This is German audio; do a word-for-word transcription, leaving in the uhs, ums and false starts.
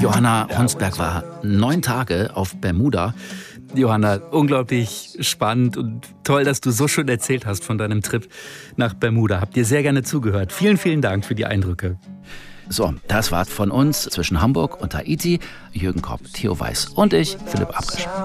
Johanna Honsberg war neun Tage auf Bermuda. Johanna, unglaublich spannend und toll, dass du so schön erzählt hast von deinem Trip nach Bermuda. Hab dir sehr gerne zugehört. Vielen, vielen Dank für die Eindrücke. So, das war's von uns zwischen Hamburg und Tahiti. Jürgen Kopp, Theo Weiß und ich, Philipp Abrisch.